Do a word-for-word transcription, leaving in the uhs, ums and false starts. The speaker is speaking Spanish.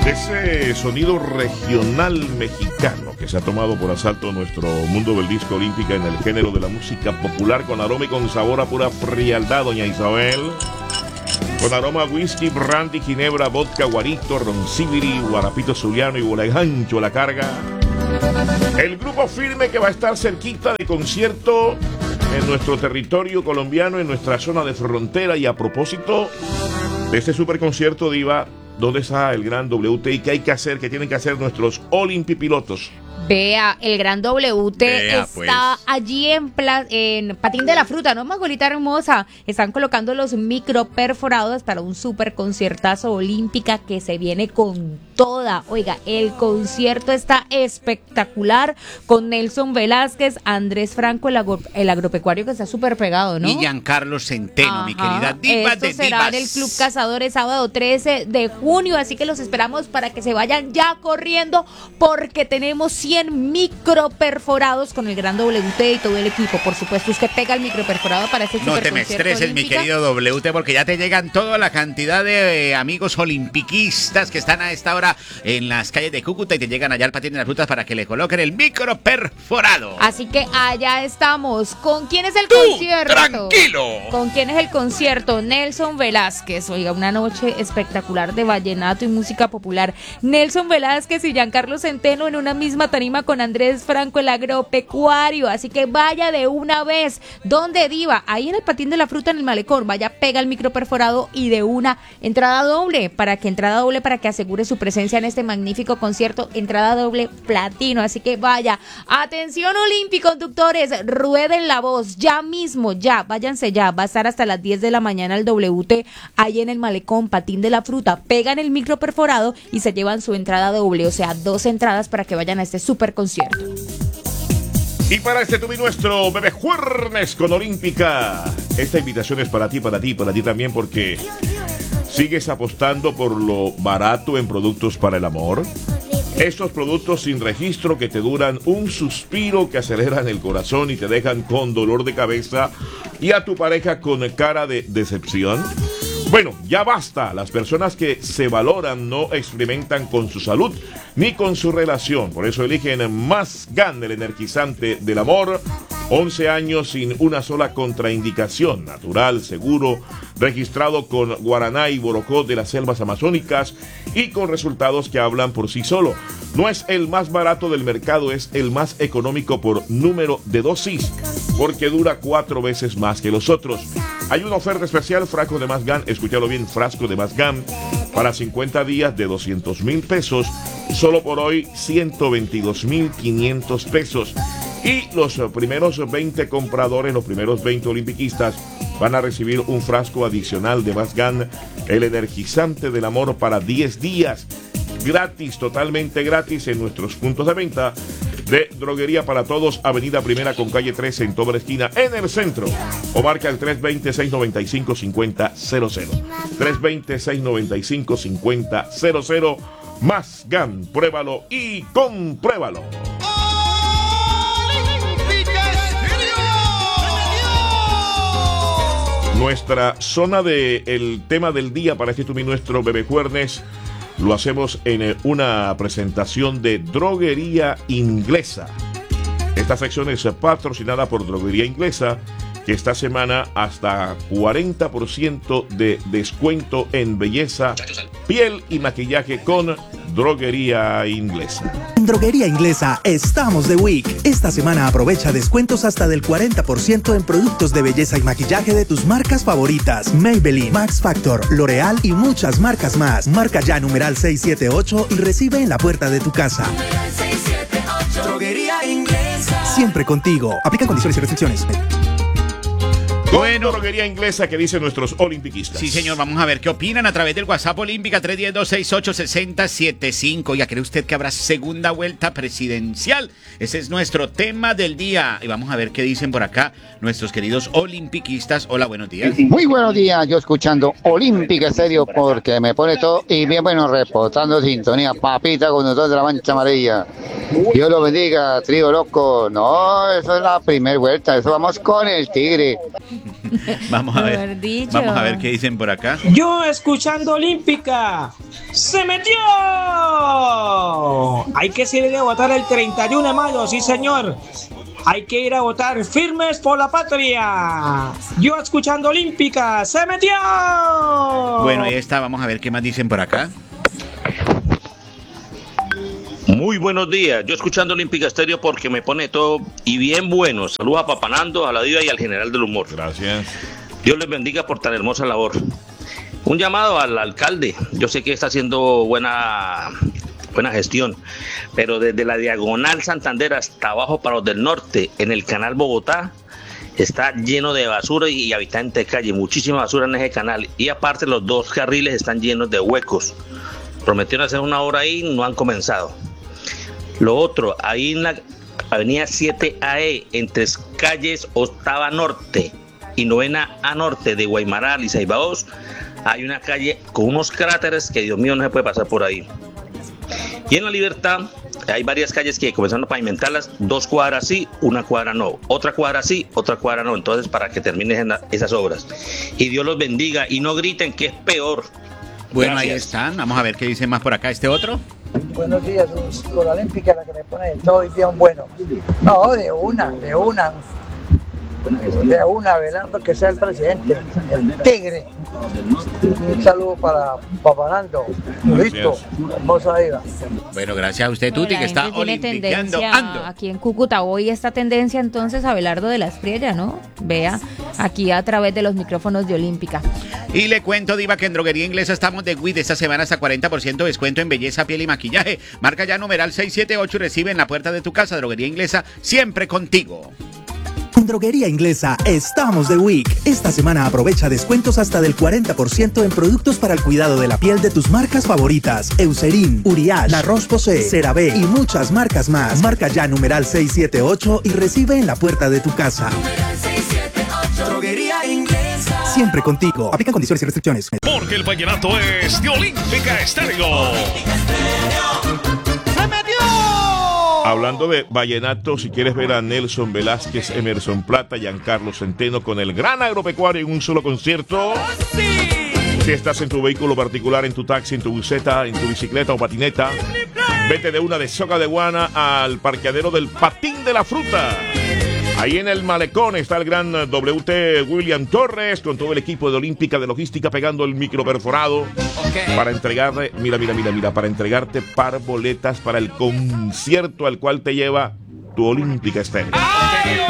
Ese sonido regional mexicano que se ha tomado por asalto nuestro mundo del disco olímpica en el género de la música popular, con aroma y con sabor a pura frialdad, doña Isabel. Con aroma a whisky, brandy, ginebra, vodka, guarito, roncibiri, guarapito zuliano y bolegancho a la carga. El grupo Firme, que va a estar cerquita de concierto en nuestro territorio colombiano, en nuestra zona de frontera. Y a propósito de este super concierto, Diva, ¿dónde está el gran W T y qué hay que hacer, qué tienen que hacer nuestros Olimpipilotos? Vea, el gran W T Vea, está pues. allí en, pla- en Patín de la Fruta, ¿no, Magolita hermosa? Están colocando los micro perforados para un super conciertazo olímpica que se viene con toda. Oiga, el concierto está espectacular con Nelson Velázquez, Andrés Franco, el, agro- el agropecuario, que está súper pegado, ¿no? Y Giancarlo Centeno, Ajá. mi querida diva Esto de será divas. en el Club Cazadores sábado trece de junio, así que los esperamos para que se vayan ya corriendo porque tenemos cien micro perforados con el gran W T y todo el equipo. Por supuesto, usted pega el micro perforado para este No super te me concierto estreses, mi olímpica. querido W T, porque ya te llegan toda la cantidad de eh, amigos olimpiquistas que están a esta hora en las calles de Cúcuta y te llegan allá al Patín de las Frutas para que le coloquen el micro perforado. Así que allá estamos. ¿Con quién es el ¡Tú, concierto? tranquilo! ¿Con quién es el concierto? Nelson Velázquez. Oiga, una noche espectacular de vallenato y música popular. Nelson Velázquez y Giancarlo Centeno en una misma tarima con Andrés Franco, el agropecuario. Así que vaya de una vez. ¿Dónde, Diva? Ahí en el Patín de la Fruta, en el Malecón. Vaya, pega el micro perforado y de una entrada doble. Para que entrada doble, para que asegure su presencia en este magnífico concierto. Entrada doble platino. Así que vaya. Atención, olimpiconductores. Rueden la voz. Ya mismo, ya. Váyanse ya. Va a estar hasta las diez de la mañana el W T ahí en el Malecón, Patín de la Fruta. Pegan el micro perforado y se llevan su entrada doble. O sea, dos entradas para que vayan a este super concierto. Y para este tuve nuestro Bebé Juernes con Olímpica. Esta invitación es para ti, para ti, para ti también, porque sigues apostando por lo barato en productos para el amor. Estos productos sin registro que te duran un suspiro, que aceleran el corazón y te dejan con dolor de cabeza y a tu pareja con cara de decepción. Bueno, ya basta. Las personas que se valoran no experimentan con su salud ni con su relación. Por eso eligen Más Gan, el energizante del amor. once años sin una sola contraindicación. Natural, seguro, registrado con guaraná y borocó de las selvas amazónicas y con resultados que hablan por sí solo. No es el más barato del mercado, es el más económico por número de dosis, porque dura cuatro veces más que los otros. Hay una oferta especial, frasco de Más Gan, escúchalo bien, frasco de Más Gan, para cincuenta días de doscientos mil pesos, solo por hoy ciento veintidós mil quinientos pesos. Y los primeros veinte compradores, los primeros veinte olimpiquistas, van a recibir un frasco adicional de Más Gan, el energizante del amor, para diez días, gratis, totalmente gratis, en nuestros puntos de venta de Droguería para Todos, Avenida Primera con calle trece en toda la esquina, en el centro. O marca el tres dos cero, seis nueve cinco, cinco cero cero cero. tres dos cero, seis nueve cinco, cinco cero cero cero. Más Gan, pruébalo y compruébalo. Nuestra zona de el tema del día para este tuvi nuestro Bebé Juernes lo hacemos en una presentación de Droguería Inglesa. Esta sección es patrocinada por Droguería Inglesa, que esta semana hasta cuarenta por ciento de descuento en belleza, piel y maquillaje con Droguería Inglesa. En Droguería Inglesa estamos de week. Esta semana aprovecha descuentos hasta del cuarenta por ciento en productos de belleza y maquillaje de tus marcas favoritas: Maybelline, Max Factor, L'Oreal y muchas marcas más. Marca ya numeral seiscientos setenta y ocho y recibe en la puerta de tu casa. Droguería Inglesa. Siempre contigo. Aplican condiciones y restricciones. Bueno, Droguería Inglesa, que dicen nuestros olimpiquistas. Sí, señor, vamos a ver qué opinan a través del WhatsApp Olímpica tres uno cero, dos seis ocho, seis cero siete cinco. Ya cree usted que habrá segunda vuelta presidencial. Ese es nuestro tema del día. Y vamos a ver qué dicen por acá nuestros queridos olimpiquistas. Hola, buenos días. Muy buenos días, yo escuchando Olímpica Estéreo porque me pone todo y bien bueno, reportando sintonía, papita conductor de la Mancha Amarilla. Dios lo bendiga, trío loco. No, eso es la primera vuelta, eso vamos con el Tigre. Vamos a ver. Mejor dicho. Vamos a ver qué dicen por acá. Yo escuchando Olímpica. ¡Se metió! Hay que salir a votar el treinta y uno de mayo, sí señor. Hay que ir a votar firmes por la patria. Yo escuchando Olímpica. ¡Se metió! Bueno, ahí está. Vamos a ver qué más dicen por acá. Muy buenos días, yo escuchando Olímpica Estéreo porque me pone todo y bien bueno. Saludos a Papanando, a la Diva y al General del Humor. Gracias. Dios les bendiga por tan hermosa labor. Un llamado al alcalde, yo sé que está haciendo buena, buena gestión, pero desde la Diagonal Santander hasta abajo para los del norte, en el canal Bogotá, está lleno de basura y habitantes de calle, muchísima basura en ese canal. Y aparte los dos carriles están llenos de huecos. Prometieron hacer una obra ahí, no han comenzado. Lo otro, ahí en la avenida siete A E, entre calles Octava Norte y Novena A Norte de Guaymaral y Saibaos, hay una calle con unos cráteres que, Dios mío, no se puede pasar por ahí. Y en La Libertad hay varias calles que comenzaron a pavimentarlas, dos cuadras sí, una cuadra no, otra cuadra sí, otra cuadra no, entonces para que terminen esas obras. Y Dios los bendiga y no griten que es peor. Bueno, Gracias. ahí están. Vamos a ver qué dicen más por acá. ¿Este otro? Buenos días, con la Olímpica, la que me pone todo el día un bueno. No, de una, de una. De una, Abelardo, que sea el presidente, el tigre. Un saludo para Papanando, listo, hermosa vida. Bueno, gracias a usted, Tuti, La que está gente tiene olimpiqueando. tendencia Ando. aquí en Cúcuta hoy esta tendencia entonces a Abelardo de la Espriella, ¿no? Vea, aquí a través de los micrófonos de Olímpica. Y le cuento, Diva, que en Droguería Inglesa estamos de W I D esta semana hasta cuarenta por ciento de descuento en belleza, piel y maquillaje. Marca ya numeral seis siete ocho y recibe en la puerta de tu casa. Droguería Inglesa, siempre contigo. En Droguería Inglesa estamos de week. Esta semana aprovecha descuentos hasta del cuarenta por ciento en productos para el cuidado de la piel de tus marcas favoritas. Eucerin, Uriage, La Roche-Posay, CeraVe y muchas marcas más. Marca ya numeral seis siete ocho y recibe en la puerta de tu casa. Droguería Inglesa. Siempre contigo. Aplican condiciones y restricciones. Porque el vallenato es de Olímpica Estéreo. ¡Se metió! Hablando de vallenato, si quieres ver a Nelson Velázquez, Emerson Plata, Giancarlo Centeno con el gran agropecuario en un solo concierto. Si estás en tu vehículo particular, en tu taxi, en tu buseta, en tu bicicleta o patineta, vete de una de Soga de Guana al parqueadero del Patín de la Fruta. Ahí en el malecón está el gran W T William Torres con todo el equipo de Olímpica de Logística pegando el micro perforado okay. para entregarle, mira, mira, mira, mira, para entregarte par boletas para el concierto al cual te lleva tu Olímpica Estéreo.